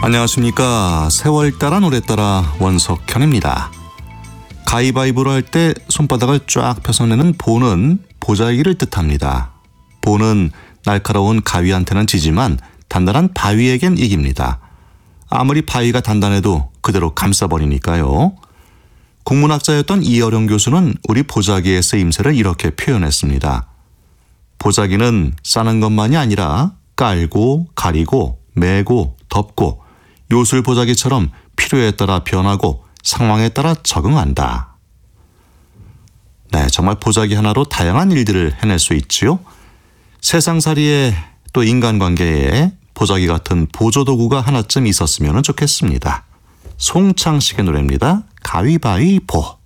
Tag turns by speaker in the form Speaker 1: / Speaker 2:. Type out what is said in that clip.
Speaker 1: 안녕하십니까. 세월 따라 노래 따라 원석현입니다. 가위바위보를 할 때 손바닥을 쫙 펴서 내는 보는 보자기를 뜻합니다. 보는 날카로운 가위한테는 지지만 단단한 바위에겐 이깁니다. 아무리 바위가 단단해도 그대로 감싸버리니까요. 국문학자였던 이어령 교수는 우리 보자기의 쓰임새를 이렇게 표현했습니다. 보자기는 싸는 것만이 아니라 깔고 가리고 매고 덮고 요술 보자기처럼 필요에 따라 변하고 상황에 따라 적응한다. 네, 정말 보자기 하나로 다양한 일들을 해낼 수 있지요. 세상살이에 또 인간관계에 보자기 같은 보조도구가 하나쯤 있었으면 좋겠습니다. 송창식의 노래입니다. 가위바위보.